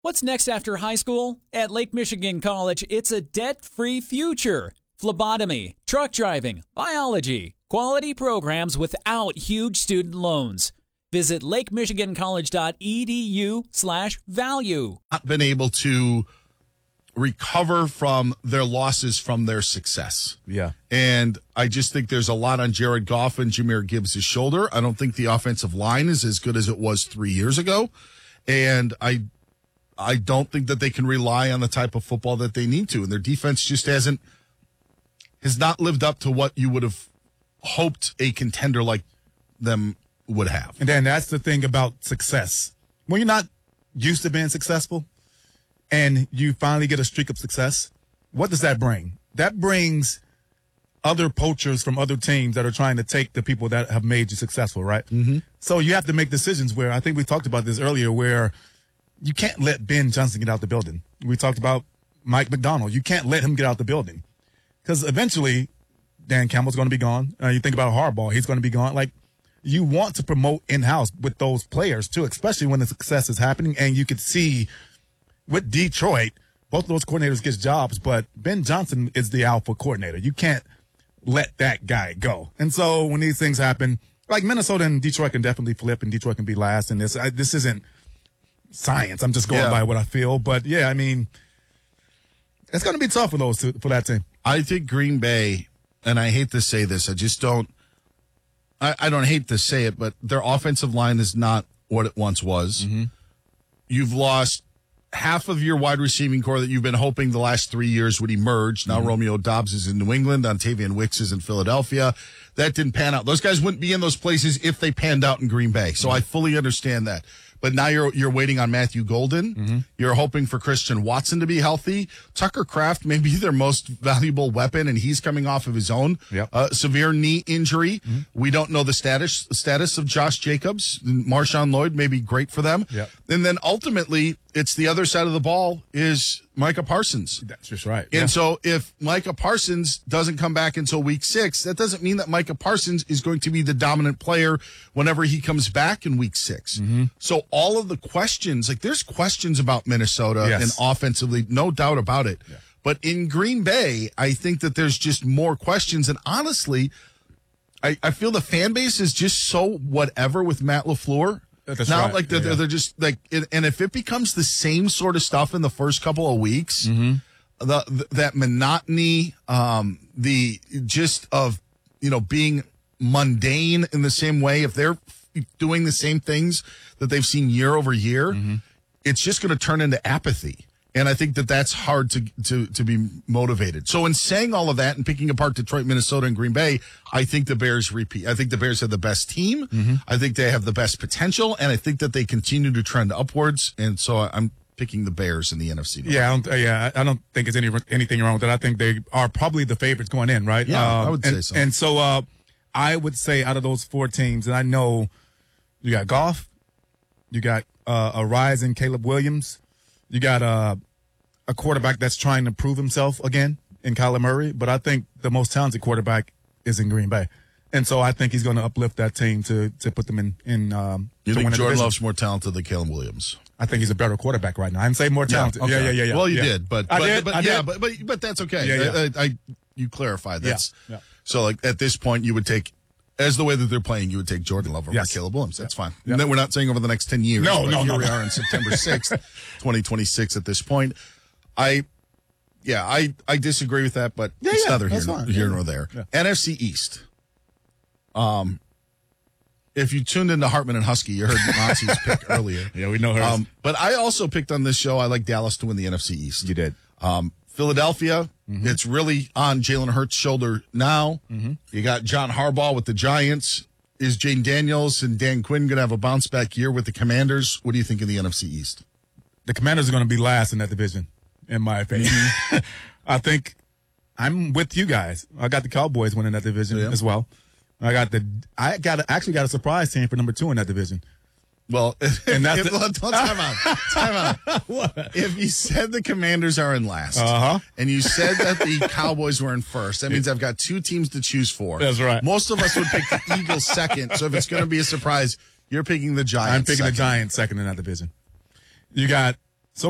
What's next after high school? At Lake Michigan College, it's a debt-free future. Phlebotomy, truck driving, biology, quality programs without huge student loans. Visit lakemichigancollege.edu/value. Not been able to recover from their losses from their success. Yeah. And I just think there's a lot on Jared Goff and Jahmyr Gibbs' shoulder. I don't think the offensive line is as good as it was 3 years ago. And I don't think that they can rely on the type of football that they need to. And their defense just has not lived up to what you would have hoped a contender like them would have. And then that's the thing about success. When you're not used to being successful and you finally get a streak of success, what does that bring? That brings other poachers from other teams that are trying to take the people that have made you successful, right? Mm-hmm. So you have to make decisions where, I think we talked about this earlier, where you can't let Ben Johnson get out the building. We talked about Mike McDonald. You can't let him get out the building because eventually Dan Campbell's going to be gone. You think about Harbaugh, he's going to be gone. Like, you want to promote in-house with those players too, especially when the success is happening. And you could see with Detroit, both of those coordinators get jobs, but Ben Johnson is the alpha coordinator. You can't let that guy go. And so when these things happen, like Minnesota and Detroit can definitely flip, and Detroit can be last. And this isn't science. I'm just going by what I feel. But yeah, I mean, it's going to be tough for for that team. I think Green Bay, and I hate to say this, I don't hate to say it, but their offensive line is not what it once was. Mm-hmm. You've lost half of your wide receiving core that you've been hoping the last 3 years would emerge. Now Romeo Doubs is in New England. Ontavian Wicks is in Philadelphia. That didn't pan out. Those guys wouldn't be in those places if they panned out in Green Bay. So I fully understand that. But now you're waiting on Matthew Golden. Mm-hmm. You're hoping for Christian Watson to be healthy. Tucker Kraft may be their most valuable weapon, and he's coming off of his own severe knee injury. Mm-hmm. We don't know the status of Josh Jacobs. Marshawn Lloyd may be great for them. Yep. And then ultimately, it's the other side of the ball is Micah Parsons. That's just right. And so if Micah Parsons doesn't come back until week 6, that doesn't mean that Micah Parsons is going to be the dominant player whenever he comes back in week 6. Mm-hmm. So all of the questions, like there's questions about Minnesota and offensively, no doubt about it. Yeah. But in Green Bay, I think that there's just more questions. And honestly, I feel the fan base is just so whatever with Matt LaFleur. That's now, right. like they're just like, and if it becomes the same sort of stuff in the first couple of weeks, that monotony, the gist of being mundane in the same way, if they're doing the same things that they've seen year over year, it's just going to turn into apathy. And I think that that's hard to be motivated. So in saying all of that and picking apart Detroit, Minnesota, and Green Bay, I think the Bears repeat. I think the Bears have the best team. Mm-hmm. I think they have the best potential, and I think that they continue to trend upwards. And so I'm picking the Bears in the NFC North. I don't think it's anything wrong with that. I think they are probably the favorites going in, right? Yeah, I would say so. And so I would say out of those 4 teams, and I know you got Goff, you got a rising Caleb Williams, you got a quarterback that's trying to prove himself again in Kyler Murray, but I think the most talented quarterback is in Green Bay. And so I think he's going to uplift that team to put them in you think Jordan Love's more talented than Caleb Williams? I think he's a better quarterback right now. I didn't say more talented. Okay. Yeah. Well, you did, but I did. But that's okay. Yeah. You clarified that. Yeah. So like at this point, you would take, as the way that they're playing, you would take Jordan Love over Caleb Williams. That's fine. Yep. And then we're not saying over the next 10 years. No. Here we are on September 6th, 2026 at this point. I disagree with that, but it's neither here nor there. Yeah. NFC East. If you tuned into Hartman and Husky, you heard Mozzie's pick earlier. Yeah, we know her. But I also picked on this show, I like Dallas to win the NFC East. You did. Philadelphia, it's really on Jalen Hurts' shoulder now. Mm-hmm. You got John Harbaugh with the Giants. Is Jane Daniels and Dan Quinn going to have a bounce-back year with the Commanders? What do you think of the NFC East? The Commanders are going to be last in that division, in my opinion. I think I'm with you guys. I got the Cowboys winning that division as well. I actually got a surprise team for number 2 in that division. Well, and that's time out. What? If you said the Commanders are in last, and you said that the Cowboys were in first, that means I've got 2 teams to choose for. That's right. Most of us would pick the Eagles second. So if it's going to be a surprise, you're picking the Giants. I'm picking the Giants second in that division. You got